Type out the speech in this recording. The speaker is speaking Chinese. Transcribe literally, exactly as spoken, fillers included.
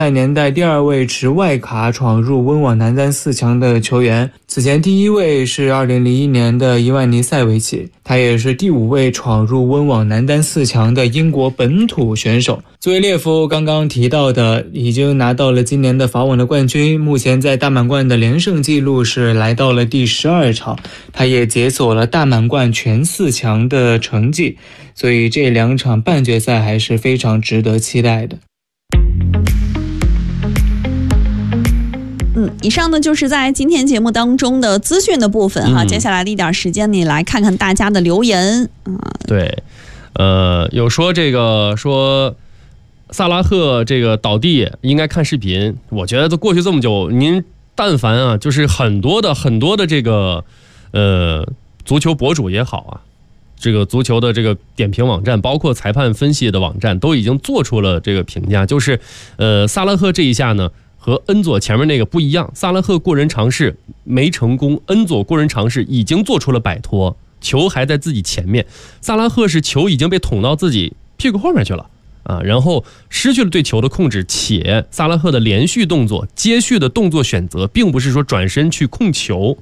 年代第二位持外卡闯入温网男单四强的球员。此前第一位是二零零一年的伊万尼塞维奇，他也是第五位闯入温网男单四强的英国本土选手。作为列夫刚刚提到的，已经拿到了今年的法网的冠军，目前在大满贯的连胜记录是来到了第十二场，他也解锁了大满贯全四强的成绩，所以这两场半决赛还是非常值得期待的。 嗯，以上呢就是在今天节目当中的资讯的部分哈、嗯。接下来的一点时间，你来看看大家的留言啊、呃。 对，呃，有说这个说萨拉赫这个倒地应该看视频，我觉得都过去这么久，您但凡啊，就是很多的很多的这个呃足球博主也好啊，这个足球的这个点评网站，包括裁判分析的网站，都已经做出了这个评价，就是呃萨拉赫这一下呢。和恩佐前面那个不一样，萨拉赫过人尝试没成功，恩佐过人尝试已经做出了摆脱，球还在自己前面，萨拉赫是球已经被捅到自己屁股后面去了啊，然后失去了对球的控制，且萨拉赫的连续动作接续的动作选择并不是说转身去控球，